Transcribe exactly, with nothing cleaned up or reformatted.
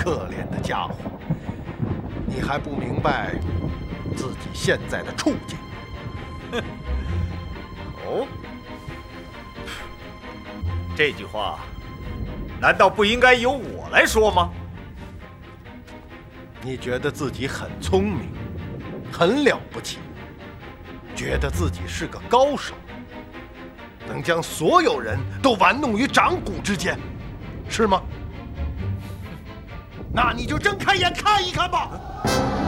可怜的家伙，你还不明白自己现在的处境？ 哼！哦，这句话难道不应该由我来说吗？ 你觉得自己很聪明，很了不起，觉得自己是个高手，能将所有人都玩弄于掌骨之间，是吗？那你就睁开眼看一看吧。